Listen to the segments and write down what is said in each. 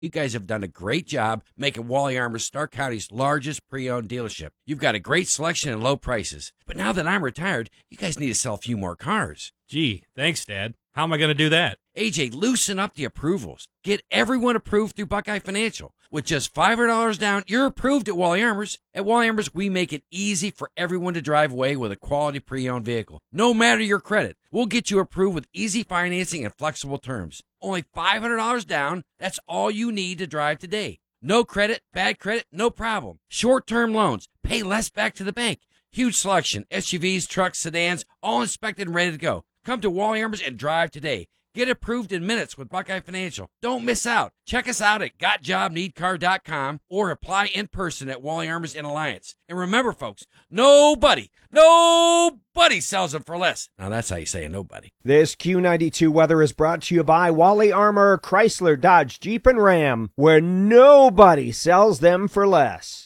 You guys have done a great job making Wally Armor Stark County's largest pre-owned dealership. You've got a great selection and low prices. But now that I'm retired, you guys need to sell a few more cars. Gee, thanks, Dad. How am I going to do that? AJ, loosen up the approvals. Get everyone approved through Buckeye Financial. With just $500 down, you're approved at Wally Armors. At Wally Armors, we make it easy for everyone to drive away with a quality pre-owned vehicle. No matter your credit, we'll get you approved with easy financing and flexible terms. Only $500 down. That's all you need to drive today. No credit, bad credit, no problem. Short-term loans. Pay less back to the bank. Huge selection. SUVs, trucks, sedans, all inspected and ready to go. Come to Wally Armors and drive today. Get approved in minutes with Buckeye Financial. Don't miss out. Check us out at gotjobneedcar.com or apply in person at Wally Armors in Alliance. And remember, folks, nobody sells them for less. Now, that's how you say nobody. This Q92 weather is brought to you by Wally Armor, Chrysler, Dodge, Jeep, and Ram, where nobody sells them for less.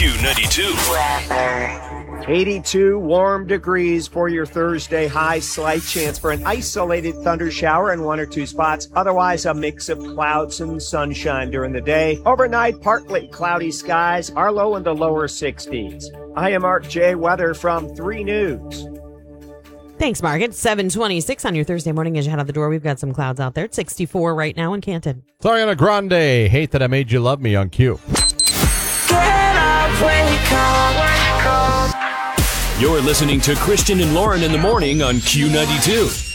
Q92. 82 warm degrees for your Thursday high. Slight chance for an isolated thunder shower in one or two spots. Otherwise, a mix of clouds and sunshine during the day. Overnight, partly cloudy skies. Our low in the lower 60s. I am Mark J. Weather from 3 News. Thanks, Mark. It's 7:26 on your Thursday morning as you head out the door. We've got some clouds out there. It's 64 right now in Canton. It's Ariana Grande, Hate That I Made You Love Me on Q. You're listening to Christian and Lauren in the morning on Q92.